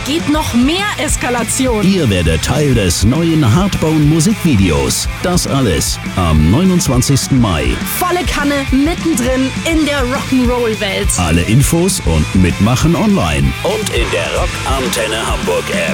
geht noch mehr Eskalation. Ihr werdet Teil des neuen Hardbone-Musikvideos. Das alles am 29. Mai. Volle Kanne, mittendrin in der Rock'n'Roll-Welt. Alle Infos und Mitmachen online und in der Rock-Antenne Hamburg-App.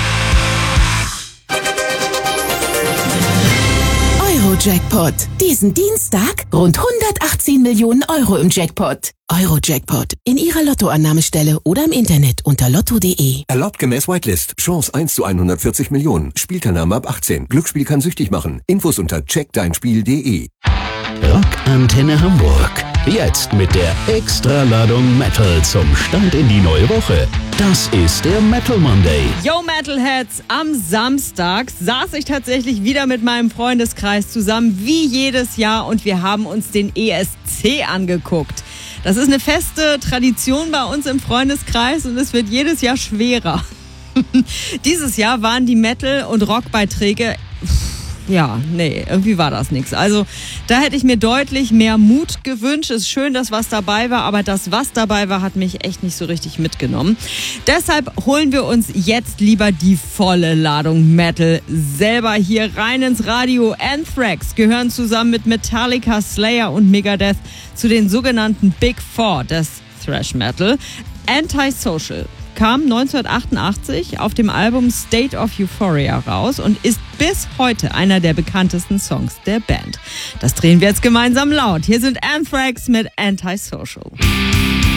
Eurojackpot. Diesen Dienstag rund 118 Millionen Euro im Jackpot. Eurojackpot. In Ihrer Lottoannahmestelle oder im Internet unter lotto.de. Erlaubt gemäß Whitelist. Chance 1 zu 140 Millionen. Spielteilnahme ab 18. Glücksspiel kann süchtig machen. Infos unter checkdeinspiel.de. Rock-Antenne Hamburg. Jetzt mit der Extraladung Metal zum Start in die neue Woche. Das ist der Metal Monday. Yo Metalheads, am Samstag saß ich tatsächlich wieder mit meinem Freundeskreis zusammen, wie jedes Jahr, und wir haben uns den ESC angeguckt. Das ist eine feste Tradition bei uns im Freundeskreis und es wird jedes Jahr schwerer. Dieses Jahr waren die Metal- und Rockbeiträge... Ja, nee, irgendwie war das nichts. Also da hätte ich mir deutlich mehr Mut gewünscht. Es ist schön, dass was dabei war, aber das, was dabei war, hat mich echt nicht so richtig mitgenommen. Deshalb holen wir uns jetzt lieber die volle Ladung Metal selber hier rein ins Radio. Anthrax gehören zusammen mit Metallica, Slayer und Megadeth zu den sogenannten Big Four des Thrash Metal. Antisocial kam 1988 auf dem Album State of Euphoria raus und ist bis heute einer der bekanntesten Songs der Band. Das drehen wir jetzt gemeinsam laut. Hier sind Anthrax mit Antisocial.